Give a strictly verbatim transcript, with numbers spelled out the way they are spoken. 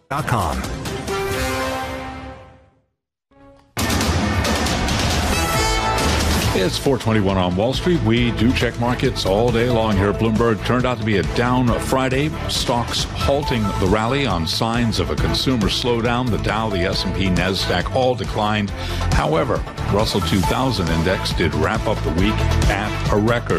dot com. It's four twenty-one on Wall Street. We do check markets all day long here at Bloomberg. Turned out to be a down Friday. Stocks halting the rally on signs of a consumer slowdown. The Dow, the S and P, NASDAQ all declined. However, Russell two thousand index did wrap up the week at a record.